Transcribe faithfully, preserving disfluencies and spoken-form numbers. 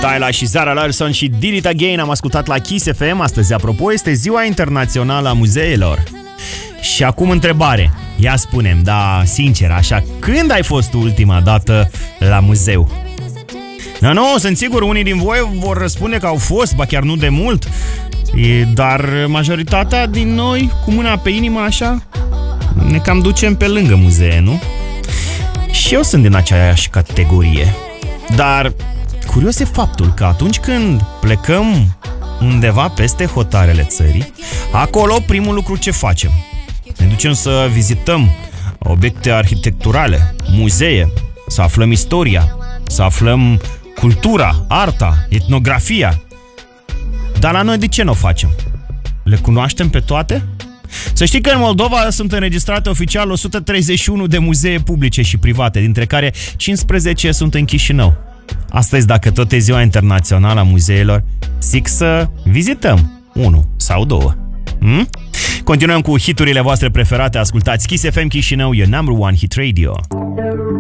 Tyla și Zara Larsson și Did It Again am ascultat la Kiss F M. Astăzi, apropo, este Ziua Internațională a Muzeelor. Și acum întrebare. Ia spune-mi, da, sincer, așa, când ai fost ultima dată la muzeu? Da, nu, sunt sigur, unii din voi vor răspunde că au fost, ba chiar nu de mult. E, dar majoritatea din noi, cu mâna pe inimă așa, ne cam ducem pe lângă muzee, nu? Și eu sunt din aceeași categorie. Dar curios e faptul că atunci când plecăm undeva peste hotarele țării, acolo primul lucru ce facem? Ne ducem să vizităm obiecte arhitecturale, muzee, să aflăm istoria, să aflăm cultura, arta, etnografia. Dar la noi de ce nu o facem? Le cunoaștem pe toate? Să știi că în Moldova sunt înregistrate oficial o sută treizeci și unu de muzee publice și private, dintre care cincisprezece sunt în Chișinău. Astăzi, dacă tot e Ziua Internațională a Muzeelor, zic să vizităm unul sau două. Hmm? Continuăm cu hiturile voastre preferate. Ascultați Kiss F M Chișinău, your number one hit radio.